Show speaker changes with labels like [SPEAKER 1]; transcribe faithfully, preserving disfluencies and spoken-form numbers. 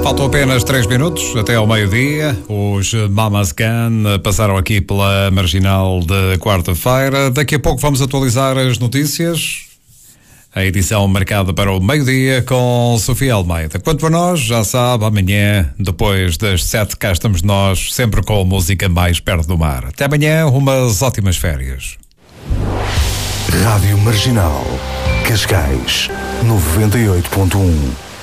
[SPEAKER 1] Faltam apenas três minutos até ao meio-dia. Os Mamas Can passaram aqui pela Marginal de quarta-feira. Daqui a pouco vamos atualizar as notícias. A edição marcada para o meio-dia com Sofia Almeida. Quanto a nós, já sabe, amanhã, depois das sete, cá estamos nós, sempre com a música mais perto do mar. Até amanhã, umas ótimas férias.
[SPEAKER 2] Rádio Marginal, Cascais, noventa e oito ponto um.